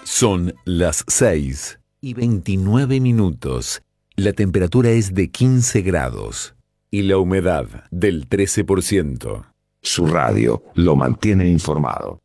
Son las 6:29. La temperatura es de 15 grados y la humedad del 13%. Su radio lo mantiene informado.